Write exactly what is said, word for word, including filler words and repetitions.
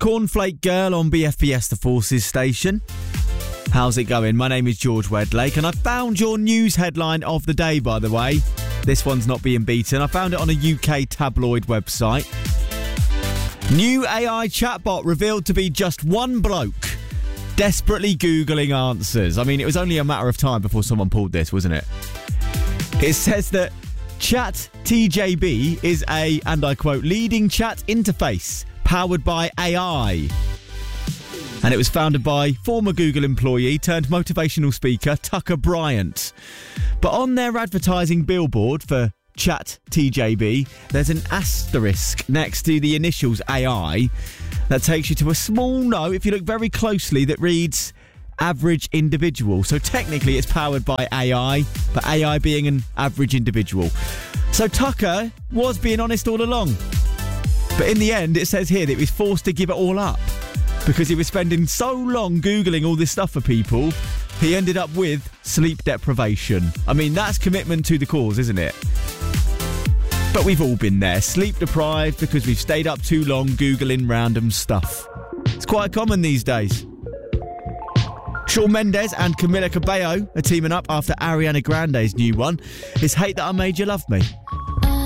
Cornflake Girl on B F Fiesta Forces station. How's it going? My name is George Wedlake, and I found your news headline of the day, by the way. This one's not being beaten. I found it on a U K tabloid website. New A I chatbot revealed to be just one bloke desperately Googling answers. I mean, it was only a matter of time before someone pulled this, wasn't it? It says that Chat T J B is a, and I quote, leading chat interface powered by A I. And it was founded by former Google employee turned motivational speaker Tucker Bryant. But on their advertising billboard for Chat T J B, there's an asterisk next to the initials A I that takes you to a small note, if you look very closely, that reads average individual. So technically it's powered by A I, but A I being an average individual. So Tucker was being honest all along. But in the end, it says here that he was forced to give it all up because he was spending so long Googling all this stuff for people, he ended up with sleep deprivation. I mean, that's commitment to the cause, isn't it? But we've all been there, sleep deprived because we've stayed up too long Googling random stuff. It's quite common these days. Shawn Mendes and Camila Cabello are teaming up after Ariana Grande's new one is Hate That I Made You Love Me.